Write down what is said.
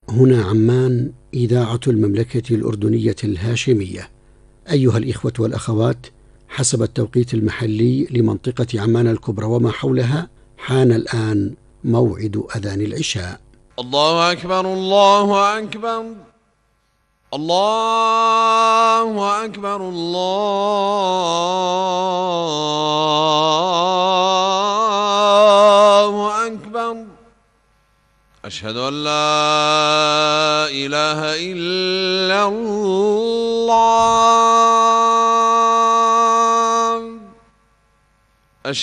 هنا عمان، إذاعة المملكة الأردنية الهاشمية. أيها الإخوة والأخوات، حسب التوقيت المحلي لمنطقة عمان الكبرى وما حولها، حان الآن موعد أذان العشاء. الله أكبر الله أكبر الله أكبر الله أكبر. أشهد أن لا إله إلا الله.